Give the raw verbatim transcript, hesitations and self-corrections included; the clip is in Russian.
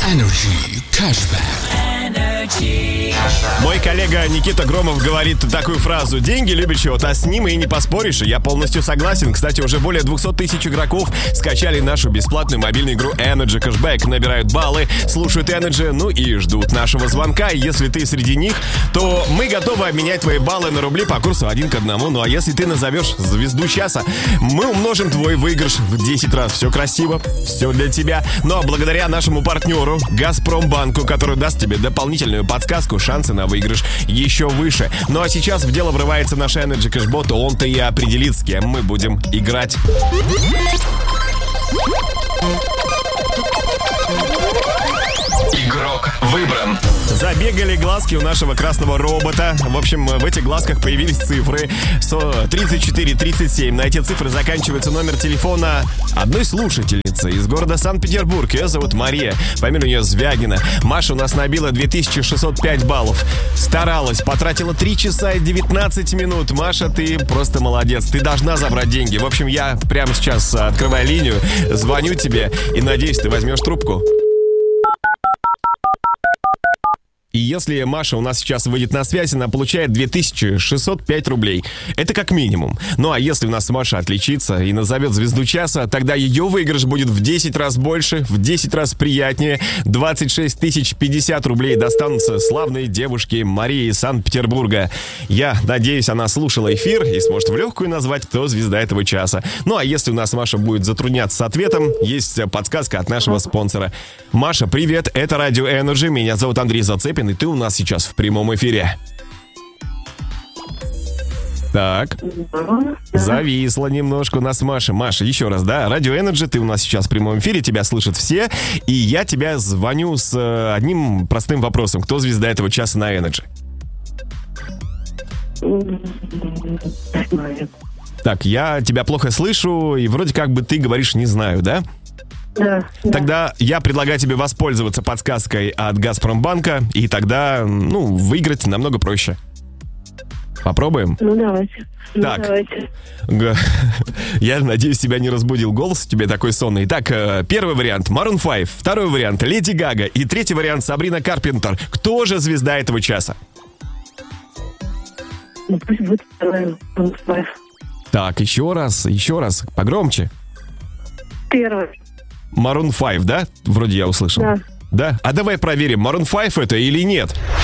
Energy Cashback. Energy. Мой коллега Никита Громов говорит такую фразу: деньги любят чего-то, а с ним и не поспоришь. И я полностью согласен. Кстати, уже более двести тысяч игроков скачали нашу бесплатную мобильную игру Energy Cashback, набирают баллы, слушают Energy, ну и ждут нашего звонка. И если ты среди них, то мы готовы обменять твои баллы на рубли по курсу один к одному. Ну а если ты назовешь звезду часа, мы умножим твой выигрыш в десять раз. Все красиво, все для тебя. Но благодаря нашему партнеру Газпромбанку, который даст тебе дополнительную подсказку, шансы на выигрыш еще выше. Ну а сейчас в дело врывается наш Energy Cashbot, он-то и определит, с кем мы будем играть. Игрок выбран. Забегали глазки у нашего красного робота. В общем, в этих глазках появились цифры тридцать четыре тридцать семь. На эти цифры заканчивается номер телефона одной слушательницы из города Санкт-Петербург. Ее зовут Мария, фамилия у нее Звягина. Маша у нас набила две тысячи шестьсот пять баллов. Старалась, потратила три часа и девятнадцать минут. Маша, ты просто молодец. Ты должна забрать деньги. В общем, я прямо сейчас открываю линию, звоню тебе и надеюсь, ты возьмешь трубку. И если Маша у нас сейчас выйдет на связь, она получает две тысячи шестьсот пять рублей. Это как минимум. Ну а если у нас Маша отличится и назовет звезду часа, тогда ее выигрыш будет в десять раз больше, в десять раз приятнее. двадцать шесть тысяч пятьдесят рублей достанутся славной девушке Марии из Санкт-Петербурга. Я надеюсь, она слушала эфир и сможет в легкую назвать, кто звезда этого часа. Ну а если у нас Маша будет затрудняться с ответом, есть подсказка от нашего спонсора. Маша, привет, это Радио Energy, меня зовут Андрей Зацепин, и ты у нас сейчас в прямом эфире. Так, зависла немножко у нас Маша. Маша, еще раз, да, Радио Energy, ты у нас сейчас в прямом эфире, тебя слышат все, и я тебя звоню с э, одним простым вопросом. Кто звезда этого часа на Energy? Так, я тебя плохо слышу, и вроде как бы ты говоришь «не знаю», да? Да, тогда да. Я предлагаю тебе воспользоваться подсказкой от Газпромбанка, и тогда, ну, выиграть намного проще. Попробуем? Ну, давайте. Так. Ну, давайте. Г- Я надеюсь, тебя не разбудил голос, тебе такой сонный. Итак, первый вариант Maroon пять, второй вариант Леди Гага и третий вариант Сабрина Карпентер. Кто же звезда этого часа? Ну, пусть будет второй Maroon пять. Так, еще раз, еще раз, погромче. Первый. Maroon пять, да? Вроде я услышал. Да. Да? А давай проверим, Maroon пять это или нет?